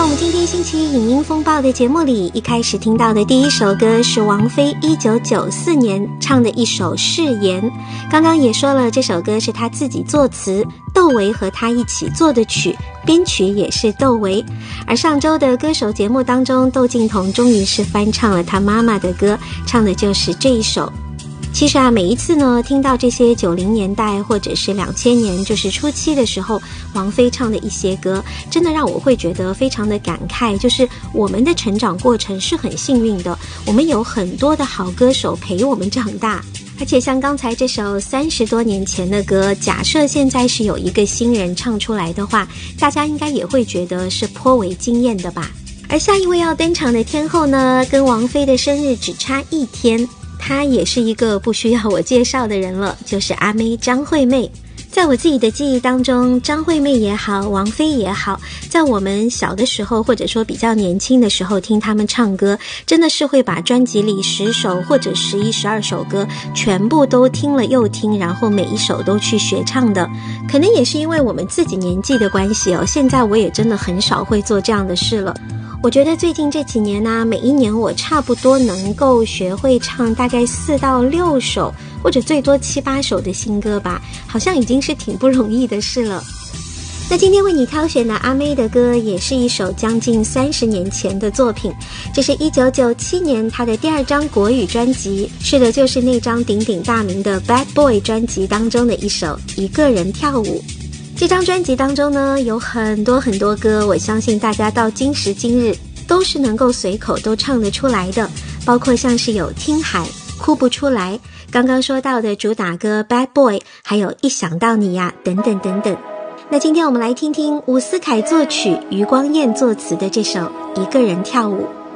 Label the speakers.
Speaker 1: 我们今天星期一影音风暴的节目里，一开始听到的第一首歌是王菲1994年唱的一首《誓言》。刚刚也说了，这首歌是她自己作词，窦唯和她一起做的曲，编曲也是窦唯。而上周的歌手节目当中，窦靖童终于是翻唱了她妈妈的歌，唱的就是这一首。其实每一次呢，听到这些90年代或者是2000年，就是初期的时候，王菲唱的一些歌，真的让我会觉得非常的感慨，就是我们的成长过程是很幸运的，我们有很多的好歌手陪我们长大。而且像刚才这首30多年前的歌，假设现在是有一个新人唱出来的话，大家应该也会觉得是颇为惊艳的吧。而下一位要登场的天后呢，跟王菲的生日只差1天，她也是一个不需要我介绍的人了，就是阿妹张惠妹。在我自己的记忆当中，张惠妹也好，王菲也好，在我们小的时候或者说比较年轻的时候听他们唱歌，真的是会把专辑里10首或者11、12首歌全部都听了又听，然后每一首都去学唱的。可能也是因为我们自己年纪的关系现在我也真的很少会做这样的事了。我觉得最近这几年每一年我差不多能够学会唱大概4到6首，或者最多7、8首的新歌吧，好像已经是挺不容易的事了。那今天为你挑选的阿妹的歌，也是一首将近30年前的作品，这是1997年她的第2张国语专辑，是的，就是那张鼎鼎大名的 Bad Boy 专辑当中的一首《一个人跳舞》。这张专辑当中呢，有很多很多歌，我相信大家到今时今日都是能够随口都唱得出来的，包括像是有听海、哭不出来，刚刚说到的主打歌 Bad Boy， 还有一想到你呀等等等等。那今天我们来听听伍思凯作曲、余光彦作词的这首《一个人跳舞》。